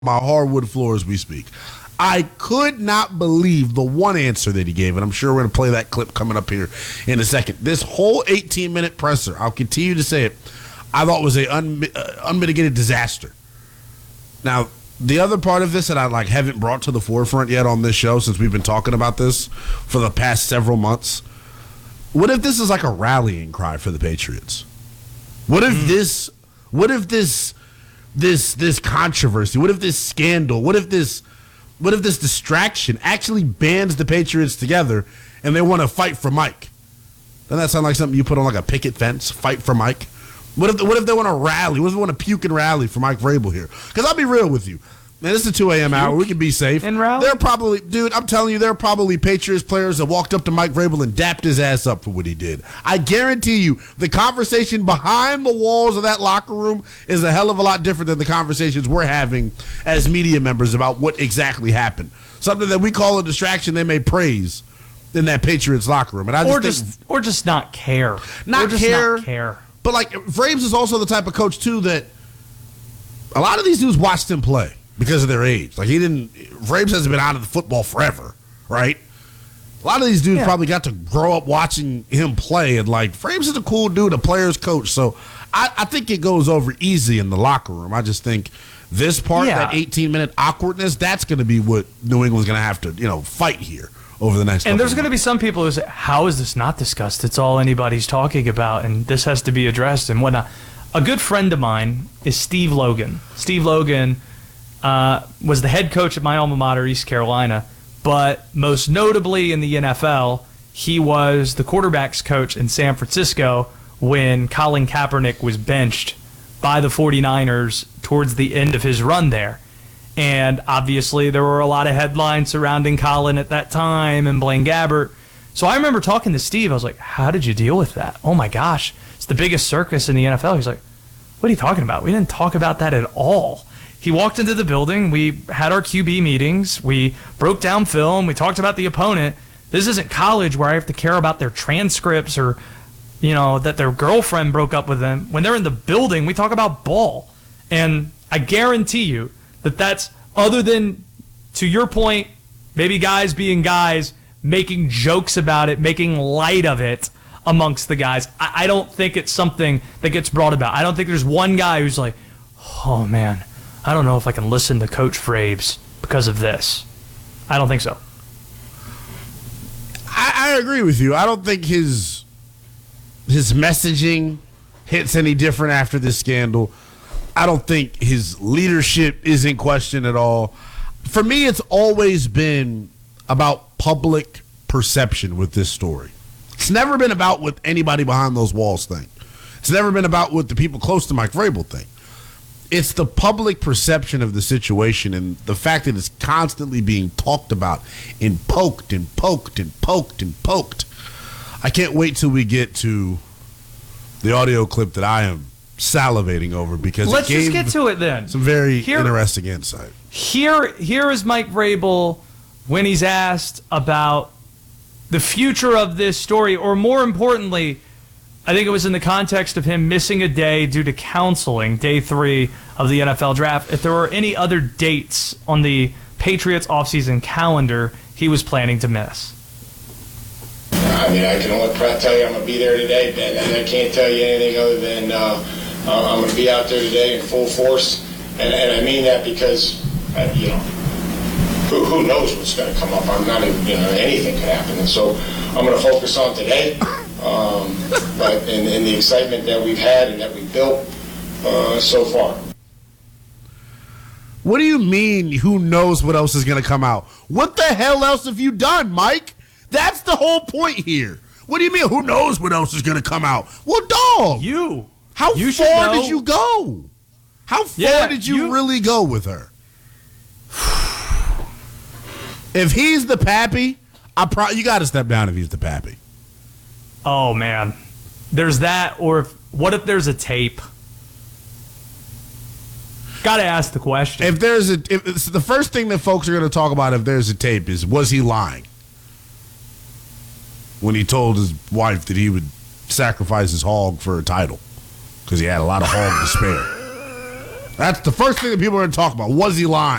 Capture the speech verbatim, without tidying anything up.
my hardwood floor as we speak. I could not believe the one answer that he gave, and I'm sure we're going to play that clip coming up here in a second. This whole eighteen-minute presser, I'll continue to say it, I thought was a un, uh, unmitigated disaster. Now, the other part of this that I like haven't brought to the forefront yet on this show, since we've been talking about this for the past several months, what if this is like a rallying cry for the Patriots? What if mm. this? What if this? This this controversy? What if this scandal? What if this? What if this distraction actually bands the Patriots together and they want to fight for Mike? Doesn't that sound like something you put on like a picket fence? Fight for Mike? What if what if they want to rally? What if they want to puke and rally for Mike Vrabel here? Because I'll be real with you. Man, this is a two a.m. hour. We can be safe. And rally? They're probably, dude, I'm telling you, there are probably Patriots players that walked up to Mike Vrabel and dapped his ass up for what he did. I guarantee you, the conversation behind the walls of that locker room is a hell of a lot different than the conversations we're having as media members about what exactly happened. Something that we call a distraction, they may praise in that Patriots locker room. And I just or think, just or just not care. Not or just care. Not care. But like, Vrabes is also the type of coach too that a lot of these dudes watched him play because of their age. Like, he didn't, Vrabes hasn't been out of the football forever, right? A lot of these dudes yeah. probably got to grow up watching him play, and like, Vrabes is a cool dude, a player's coach. So I, I think it goes over easy in the locker room. I just think this part, yeah. that eighteen-minute awkwardness, that's going to be what New England's going to have to, you know, fight here over the next. And there's going to be some people who say, "How is this not discussed? It's all anybody's talking about, and this has to be addressed and whatnot." A good friend of mine is Steve Logan. Steve Logan uh, was the head coach at my alma mater, East Carolina, but most notably in the N F L, he was the quarterbacks coach in San Francisco when Colin Kaepernick was benched by the 49ers towards the end of his run there. And obviously there were a lot of headlines surrounding Colin at that time and Blaine Gabbert. So I remember talking to Steve. I was like, how did you deal with that? Oh my gosh, it's the biggest circus in the N F L. He's like, what are you talking about? We didn't talk about that at all. He walked into the building. We had our Q B meetings. We broke down film. We talked about the opponent. This isn't college where I have to care about their transcripts or, you know, that their girlfriend broke up with them. When they're in the building, we talk about ball. And I guarantee you that that's, other than, to your point, maybe guys being guys, making jokes about it, making light of it amongst the guys, I, I don't think it's something that gets brought about. I don't think there's one guy who's like, oh man, I don't know if I can listen to Coach Vrabes because of this. I don't think so. I, I agree with you. I don't think his his messaging hits any different after this scandal. I don't think his leadership is in question at all. For me, it's always been about public perception with this story. It's never been about what anybody behind those walls think. It's never been about what the people close to Mike Vrabel think. It's the public perception of the situation and the fact that it's constantly being talked about and poked and poked and poked and poked. I can't wait till we get to the audio clip that I am salivating over because let's it gave just get to it then. Some very here, interesting insight. Here, here is Mike Vrabel when he's asked about the future of this story, or more importantly, I think it was in the context of him missing a day due to counseling, day three of the N F L draft, if there were any other dates on the Patriots offseason calendar he was planning to miss. I mean, I can only tell you I'm going to be there today, Ben, and I can't tell you anything other than uh, I'm going to be out there today in full force, and, and I mean that because, uh, you know, who, who knows what's going to come up. I'm not even, you know, anything could happen, and so I'm going to focus on today. Um, but in, in the excitement that we've had and that we've built uh, so far. What do you mean, who knows what else is going to come out? What the hell else have you done, Mike? That's the whole point here. What do you mean, who knows what else is going to come out? Well, dog. You. How you far did you go? How far yeah, did you, you really go with her? If he's the pappy, I pro- you got to step down if he's the pappy. Oh, man. There's that, or if, what if there's a tape? Got to ask the question. If there's a, if it's the first thing that folks are going to talk about if there's a tape is, was he lying? When he told his wife that he would sacrifice his hog for a title because he had a lot of hog to spare. That's the first thing that people are going to talk about. Was he lying?